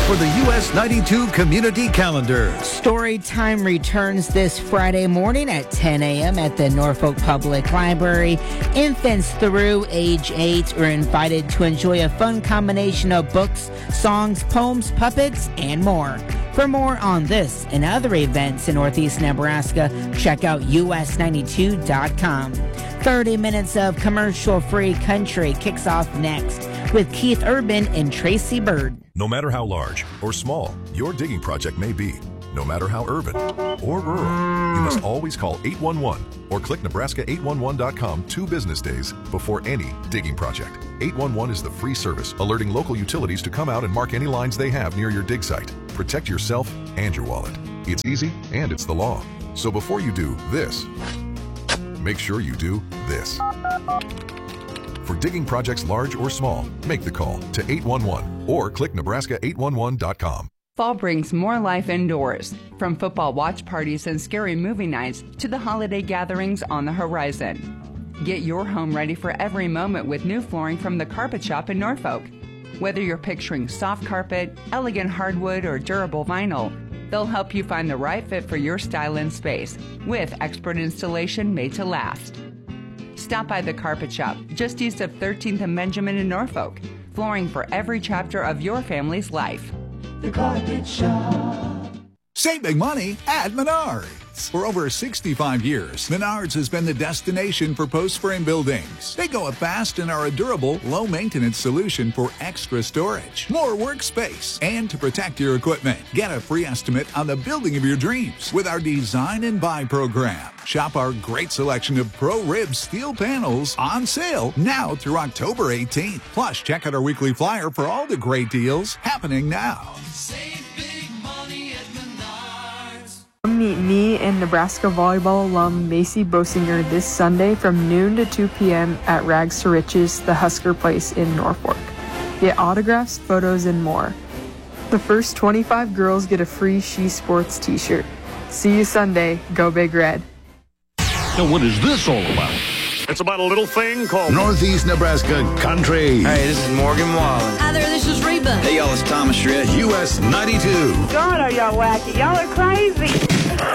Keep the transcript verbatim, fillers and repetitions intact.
for the U S ninety-two Community Calendar. Story Time returns this Friday morning at ten a.m. at the Norfolk Public Library. Infants through age eight are invited to enjoy a fun combination of books, songs, poems, puppets, and more. For more on this and other events in Northeast Nebraska, check out U S ninety-two dot com. thirty minutes of commercial-free country kicks off next with Keith Urban and Tracy Bird. No matter how large or small your digging project may be, no matter how urban or rural, you must always call eight one one or click Nebraska eight one one dot com two business days before any digging project. eight one one is the free service alerting local utilities to come out and mark any lines they have near your dig site. Protect yourself and your wallet. It's easy and it's the law. So before you do this, make sure you do this. For digging projects large or small, make the call to eight one one or click Nebraska eight one one dot com. Fall brings more life indoors, from football watch parties and scary movie nights to the holiday gatherings on the horizon. Get your home ready for every moment with new flooring from the Carpet Shop in Norfolk. Whether you're picturing soft carpet, elegant hardwood, or durable vinyl, they'll help you find the right fit for your style and space, with expert installation made to last. Stop by the Carpet Shop, just east of thirteenth and Benjamin in Norfolk. Flooring for every chapter of your family's life. The Carpet Shop. Save big money at Menards. For over sixty-five years, Menards has been the destination for post-frame buildings. They go up fast and are a durable, low-maintenance solution for extra storage, more workspace, and to protect your equipment. Get a free estimate on the building of your dreams with our Design and Buy program. Shop our great selection of Pro-Rib steel panels on sale now through October eighteenth. Plus, check out our weekly flyer for all the great deals happening now. Save big money at Menards. Meet me and Nebraska volleyball alum Macy Bosinger this Sunday from noon to two p.m. at Rags to Riches, the Husker Place in Norfolk. Get autographs, photos, and more. The first twenty-five girls get a free She Sports t-shirt. See you Sunday. Go Big Red. Now, what is this all about? It's about a little thing called Northeast Nebraska Country. Hey, this is Morgan Wallen. Hi there, this is Reba. Hey, y'all, it's Thomas Shred. U S ninety-two. God, are y'all wacky? Y'all are crazy.